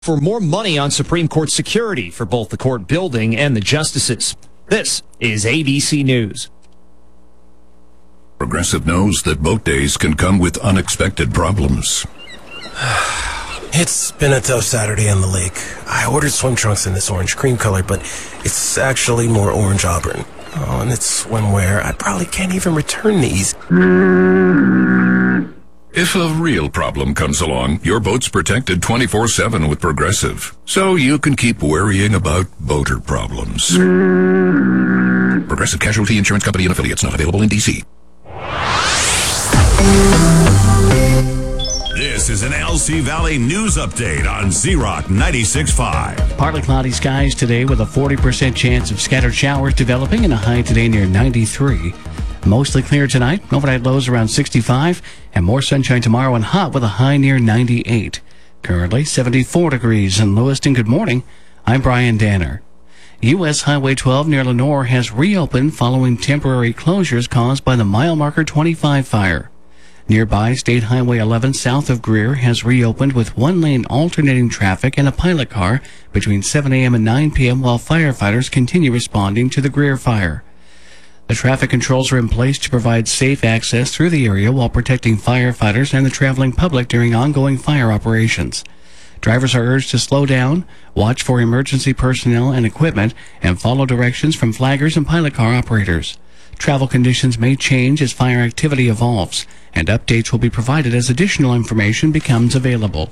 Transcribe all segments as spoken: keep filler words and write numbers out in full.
for more money on Supreme Court security for both the court building and the justices. This is A B C News. Progressive knows that boat days can come with unexpected problems. It's been a tough Saturday on the lake. I ordered swim trunks in this orange cream color, but it's actually more orange auburn. Oh, and it's swimwear. I probably can't even return these. If a real problem comes along, your boat's protected twenty-four seven with Progressive, so you can keep worrying about boater problems. Progressive Casualty Insurance Company and Affiliates, not available in D C. This is an L C Valley News Update on Z-Rock ninety-six point five. Partly cloudy skies today with a forty percent chance of scattered showers developing and a high today near ninety-three. Mostly clear tonight, overnight lows around sixty-five, and more sunshine tomorrow and hot with a high near ninety-eight. Currently seventy-four degrees in Lewiston. Good morning. I'm Brian Danner. U S Highway twelve near Lenoir has reopened following temporary closures caused by the mile marker twenty-five fire. Nearby, State Highway eleven south of Greer has reopened with one-lane alternating traffic and a pilot car between seven a.m. and nine p.m. while firefighters continue responding to the Greer fire. The traffic controls are in place to provide safe access through the area while protecting firefighters and the traveling public during ongoing fire operations. Drivers are urged to slow down, watch for emergency personnel and equipment, and follow directions from flaggers and pilot car operators. Travel conditions may change as fire activity evolves, and updates will be provided as additional information becomes available.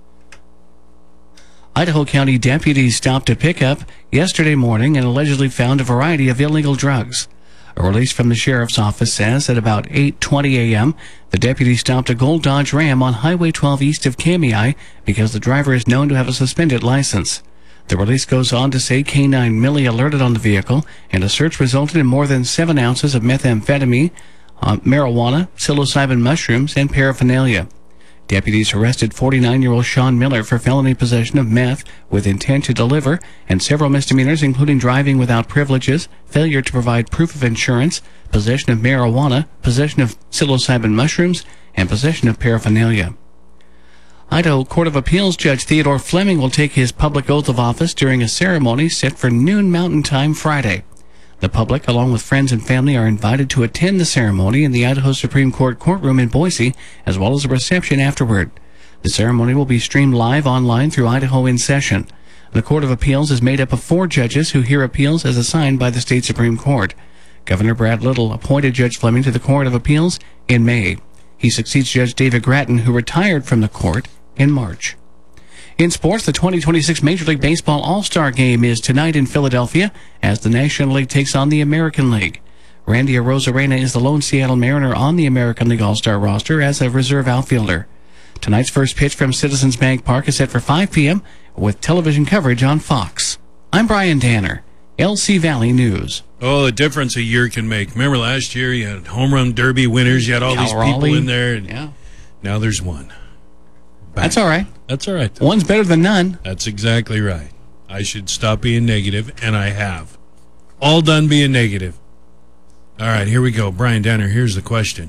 Idaho County deputies stopped a pickup yesterday morning and allegedly found a variety of illegal drugs. A release from the sheriff's office says at about eight twenty a.m., the deputy stopped a gold Dodge Ram on Highway twelve east of Kamiah because the driver is known to have a suspended license. The release goes on to say K nine Millie alerted on the vehicle, and a search resulted in more than seven ounces of methamphetamine, uh, marijuana, psilocybin mushrooms, and paraphernalia. Deputies arrested forty-nine-year-old Sean Miller for felony possession of meth with intent to deliver and several misdemeanors including driving without privileges, failure to provide proof of insurance, possession of marijuana, possession of psilocybin mushrooms, and possession of paraphernalia. Idaho Court of Appeals Judge Theodore Fleming will take his public oath of office during a ceremony set for noon Mountain Time Friday. The public, along with friends and family, are invited to attend the ceremony in the Idaho Supreme Court courtroom in Boise, as well as a reception afterward. The ceremony will be streamed live online through Idaho in Session. The Court of Appeals is made up of four judges who hear appeals as assigned by the state Supreme Court. Governor Brad Little appointed Judge Fleming to the Court of Appeals in May. He succeeds Judge David Grattan, who retired from the court in March. In sports, the twenty twenty-six Major League Baseball All-Star Game is tonight in Philadelphia as the National League takes on the American League. Randy Arozarena is the lone Seattle Mariner on the American League All-Star roster as a reserve outfielder. Tonight's first pitch from Citizens Bank Park is set for five p.m. with television coverage on Fox. I'm Brian Danner, L C Valley News. Oh, the difference a year can make. Remember last year you had home run derby winners, you had all Cal these Raleigh. people in there. And Yeah. Now there's one. Back. That's all right. That's all right. One's better than none. That's exactly right. I should stop being negative, and I have. All done being negative. All right, here we go. Brian Danner, here's the question.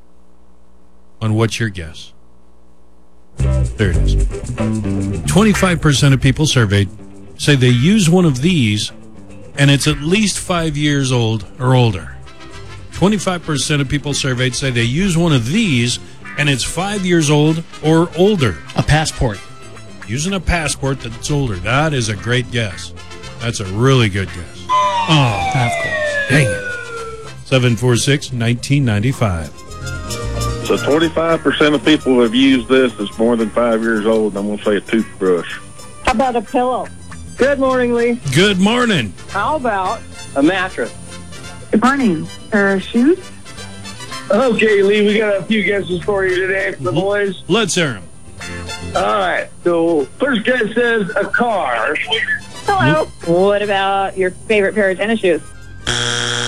On what's your guess? There it is. twenty-five percent of people surveyed say they use one of these, and it's at least five years old or older. twenty-five percent of people surveyed say they use one of these, and it's five years old or older. A passport. Using a passport that's older. That is a great guess. That's a really good guess. Oh, Of course. dang it. seven four six, one nine nine five. So twenty-five percent of people who have used this that's more than five years old. I'm going to say a toothbrush. How about a pillow? Good morning, Lee. Good morning. How about a mattress? Good morning. Pair of shoes? Okay, Lee, we got a few guesses for you today for the boys. Let's hear them. All right, so first guess says a car. Hello. What about your favorite pair of tennis shoes?